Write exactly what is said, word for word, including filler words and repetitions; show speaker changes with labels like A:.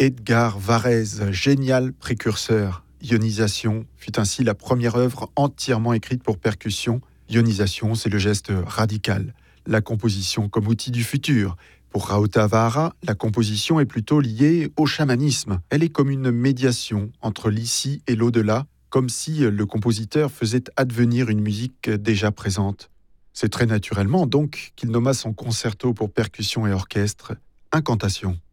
A: Edgar Varèse, génial précurseur. Ionisation fut ainsi la première œuvre entièrement écrite pour percussion. Ionisation, c'est le geste radical, la composition comme outil du futur. Pour Rahota Vahara, la composition est plutôt liée au chamanisme. Elle est comme une médiation entre l'ici et l'au-delà, comme si le compositeur faisait advenir une musique déjà présente. C'est très naturellement donc qu'il nomma son concerto pour percussion et orchestre Incantation.